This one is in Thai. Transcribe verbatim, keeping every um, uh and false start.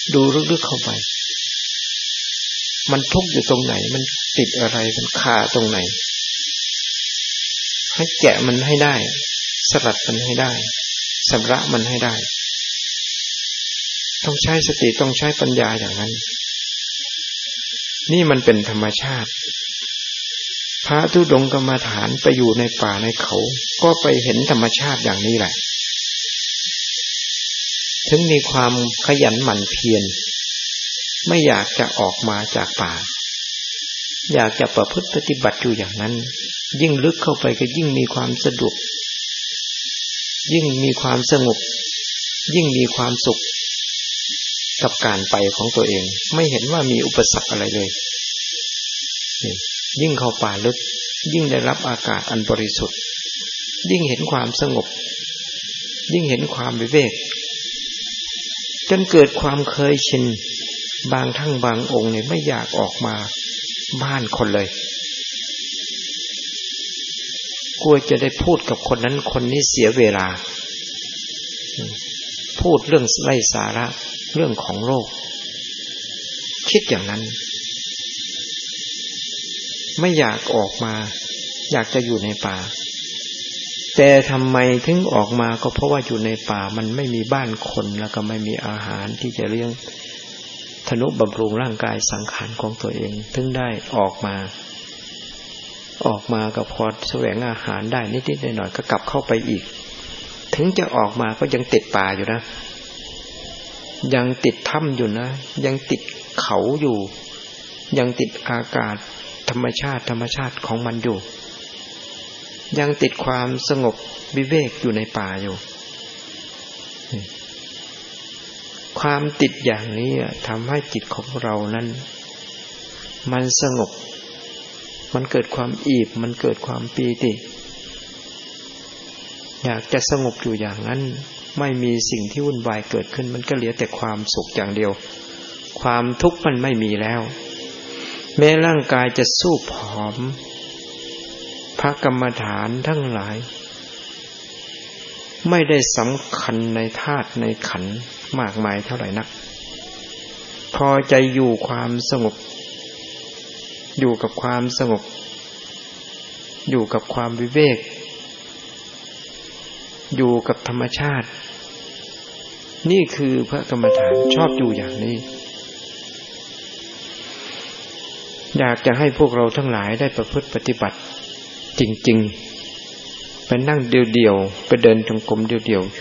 ดูลึกๆเข้าไปมันทุกข์อยู่ตรงไหนมันติดอะไรมันคาตรงไหนให้แกะมันให้ได้สลัดมันให้ได้ชำระมันให้ได้ต้องใช้สติต้องใช้ปัญญาอย่างนั้นนี่มันเป็นธรรมชาติพระธุดงค์กรรมฐานไปอยู่ในป่าในเขาก็ไปเห็นธรรมชาติอย่างนี้แหละถึงมีความขยันหมั่นเพียรไม่อยากจะออกมาจากป่าอยากจะประพฤติปฏิบัติอยู่อย่างนั้นยิ่งลึกเข้าไปก็ยิ่งมีความสะดวกยิ่งมีความสงบยิ่งมีความสุขกับการไปของตัวเองไม่เห็นว่ามีอุปสรรคอะไรเลยยิ่งเข้าป่าลึกยิ่งได้รับอากาศอันบริสุทธิ์ยิ่งเห็นความสงบยิ่งเห็นความวิเวกจนเกิดความเคยชินบางทั้งบางองค์เนี่ยไม่อยากออกมาบ้านคนเลยกลัวจะได้พูดกับคนนั้นคนนี้เสียเวลาพูดเรื่องไร้สาระเรื่องของโลกคิดอย่างนั้นไม่อยากออกมาอยากจะอยู่ในป่าแต่ทำไมถึงออกมาก็เพราะว่าอยู่ในป่ามันไม่มีบ้านคนแล้วก็ไม่มีอาหารที่จะเลี้ยงทนุบำรุงร่างกายสังขารของตัวเองถึงได้ออกมาออกมาก็พอแสวงอาหารได้นิดๆหน่อยๆก็กลับเข้าไปอีกถึงจะออกมาก็ยังติดป่าอยู่นะยังติดถ้ำอยู่นะยังติดเขาอยู่ยังติดอากาศธรรมชาติธรรมชาติของมันอยู่ยังติดความสงบวิเวกอยู่ในป่าอยู่ความติดอย่างนี้ทำให้จิตของเรานั้นมันสงบมันเกิดความอิ่มมันเกิดความปีติอยากจะสงบอยู่อย่างนั้นไม่มีสิ่งที่วุ่นวายเกิดขึ้นมันก็เหลือแต่ความสุขอย่างเดียวความทุกข์มันไม่มีแล้วแม้ร่างกายจะสู้ผอมพระกรรมฐานทั้งหลายไม่ได้สำคัญในธาตุในขันธ์มากมายเท่าไหร่นักพอใจอยู่ความสงบอยู่กับความสงบอยู่กับความวิเวกอยู่กับธรรมชาตินี่คือพระกรรมฐานชอบอยู่อย่างนี้อยากจะให้พวกเราทั้งหลายได้ประพฤติปฏิบัติจริงๆไปนั่งเดี่ยวๆไปเดินจงกรมเดี่ยวๆ